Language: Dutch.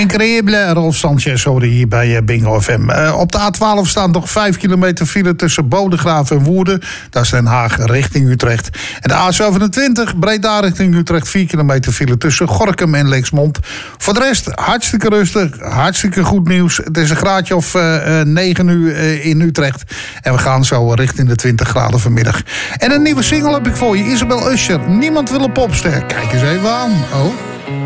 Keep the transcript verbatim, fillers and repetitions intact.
Increïble, Rolf Sanchez hoorde hier bij Bingo F M. Uh, op de A twaalf staan nog vijf kilometer file tussen Bodegraven en Woerden. Dat is Den Haag richting Utrecht. En de A zevenentwintig, Breda richting Utrecht, vier kilometer file tussen Gorinchem en Lexmond. Voor de rest, hartstikke rustig, hartstikke goed nieuws. Het is een graadje of uh, negen uur uh, in Utrecht. En we gaan zo richting de twintig graden vanmiddag. En een nieuwe single heb ik voor je, Isabel Usher. Niemand wil een popster. Kijk eens even aan. Oh.